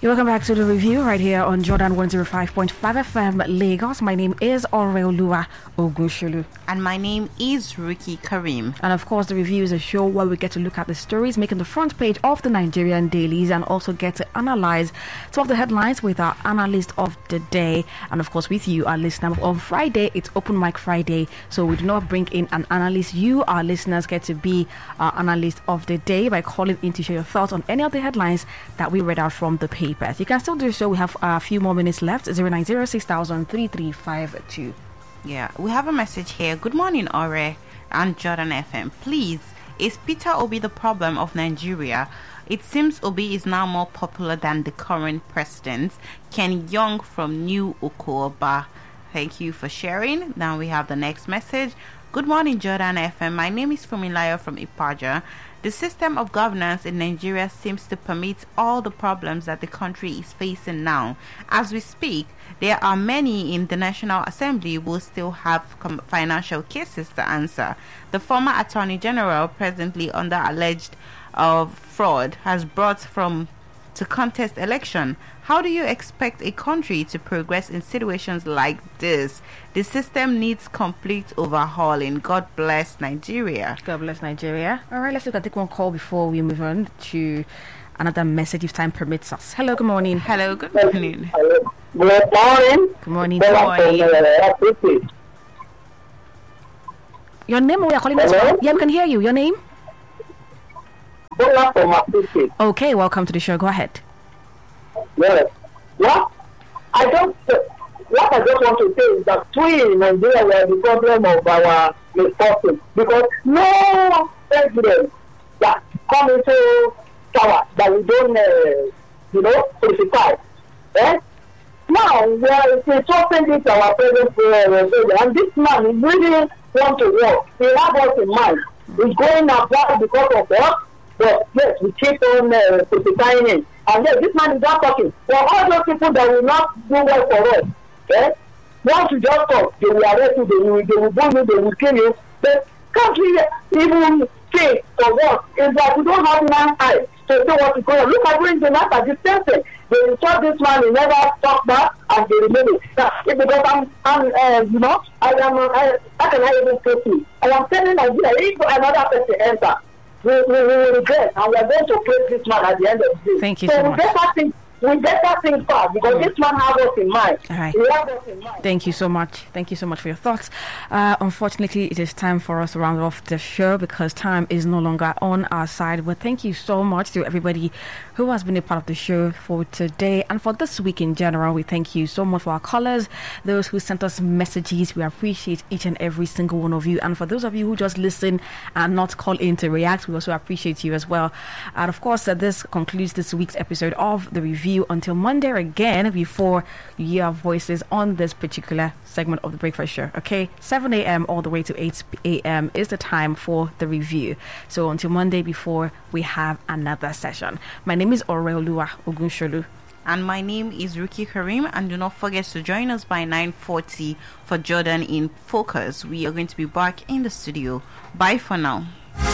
You're welcome back to the review right here on Jordan 105.5 FM Lagos. My name is Oreolua Ogunsholu. And my name is Ricky Karim. And of course, the review is a show where we get to look at the stories making the front page of the Nigerian dailies and also get to analyze some of the headlines with our analyst of the day. And of course, with you, our listener. On Friday, it's Open Mic Friday, so we do not bring in an analyst. You, our listeners, get to be our analyst of the day by calling in to share your thoughts on any of the headlines that we read out from the paper. You can still do so. We have a few more minutes left. 090-6000-3352. Yeah, we have a message here. Good morning, Ore and Jordan FM. Please, is Peter Obi the problem of Nigeria? It seems Obi is now more popular than the current president. Ken Young from New Okoba. Thank you for sharing. Now we have the next message. Good morning, Jordan FM. My name is Fumilayo from Ipaja. The system of governance in Nigeria seems to permit all the problems that the country is facing now. As we speak, there are many in the National Assembly who still have financial cases to answer. The former Attorney General, presently under alleged fraud, has brought to contest election. How do you expect a country to progress in situations like this? The system needs complete overhauling. God bless Nigeria. God bless Nigeria. All right, let's take one call before we move on to another message if time permits us. Hello, good morning. Hello, good morning. Hello. Good morning. Good morning. Good morning. Your name, we are calling us from? Yeah, we can hear you. Your name? Okay, welcome to the show. Go ahead. Yes. What I just want to say is that we in Nigeria were the problem of our misfortune, because no president that come into power that we don't crucify. Now we are trusting this our president, and this man is really want to work. He has us in mind. He's going abroad because of us. But yes, we keep on crucifying him. And yes, this man is not talking. For all those people that will not do well for us, once you just talk, they will arrest you, they will bully you, they will kill you. But can't we even say for what? Is that we don't have one eye to say what is going on. Look at when Jonathan, the same thing. They saw this man, he never talked back, and they remain it. Because how can I even say to you? I am telling Nigeria, if another person enter, we will regret, and we are going to praise this man at the end of the day. Thank you so much. We better think fast, because this man has us in mind. All right. He has us in mind. Thank you so much. Thank you so much for your thoughts. Unfortunately, it is time for us to round off the show because time is no longer on our side. But thank you so much to everybody who has been a part of the show for today and for this week in general. We thank you so much for our callers, those who sent us messages. We appreciate each and every single one of you. And for those of you who just listen and not call in to react, we also appreciate you as well. And of course, this concludes this week's episode of The Review. Until Monday again, before you hear our voices on this particular segment of the Breakfast Show. Okay, 7 a.m. all the way to 8 a.m. is the time for The Review. So until Monday, before we have another session. My name is Oreolua Ogunsholu. And my name is Ricky Karim. And do not forget to join us by 9:40 for Jordan in Focus. We are going to be back in the studio. Bye for now.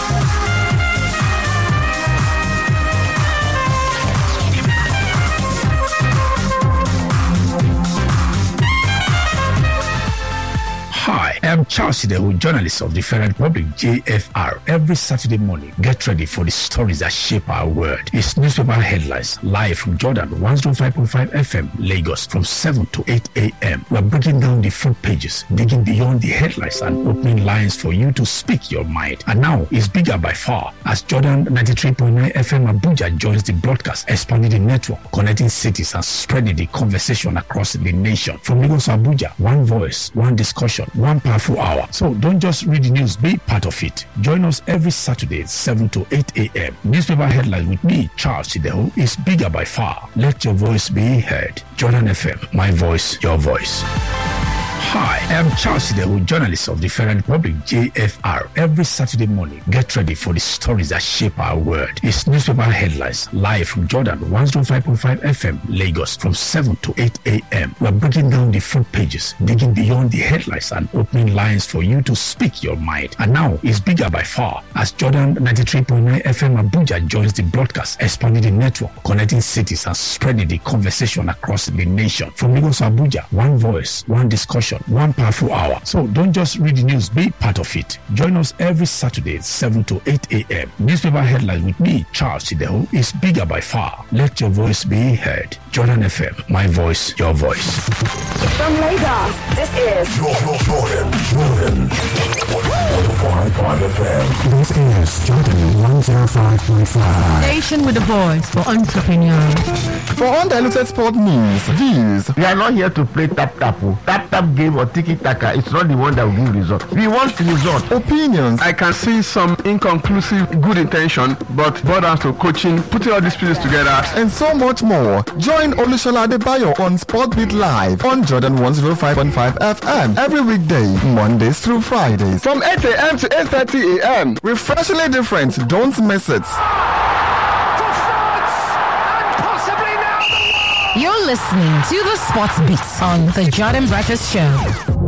Hi, I'm Charles Sidehu, journalist of the Federal Republic, JFR. Every Saturday morning, get ready for the stories that shape our world. It's newspaper headlines, live from Jordan 105.5 FM, Lagos, from 7 to 8 a.m. We're breaking down the front pages, digging beyond the headlines and opening lines for you to speak your mind. And now, it's bigger by far, as Jordan 93.9 FM Abuja joins the broadcast, expanding the network, connecting cities and spreading the conversation across the nation. From Lagos to Abuja, one voice, one discussion, one powerful hour. So don't just read the news, be part of it. Join us every Saturday, 7 to 8 a.m. Newspaper headlines with me, Charles Sidehu, is bigger by far. Let your voice be heard. Jordan FM, my voice, your voice. Hi, I'm Charles Idehu, journalist of the Federal Republic, JFR. Every Saturday morning, get ready for the stories that shape our world. It's newspaper headlines, live from Jordan 105.5 FM, Lagos, from 7 to 8 a.m. We're breaking down the front pages, digging beyond the headlines and opening lines for you to speak your mind. And now, it's bigger by far, as Jordan 93.9 FM Abuja joins the broadcast, expanding the network, connecting cities and spreading the conversation across the nation. From Lagos to Abuja, one voice, one discussion, one powerful hour. So don't just read the news, be part of it. Join us every Saturday, 7 to 8 a.m. Newspaper headlines with me, Charles Idehu, is bigger by far. Let your voice be heard. Jordan FM, my voice, your voice. From Lagos, this is Jordan 105.5 FM. This is Jordan 105.5. Station with a voice for entrepreneurs. For undiluted sport news, views. We are not here to play tap-tap. Tap-tap game or tiki-taka. It's not the one that will give result. We want result. Opinions. I can see some inconclusive good intention, but borders to coaching, putting all these pieces together. And so much more. Join Olusola Adebayo on Sportbeat Live on Jordan 105.5 FM every weekday, Mondays through Fridays. From 8 a.m. to 8:30 a.m. Refreshingly different. Don't miss it. You're listening to the Sports Beats on the Jordan Breakfast Show.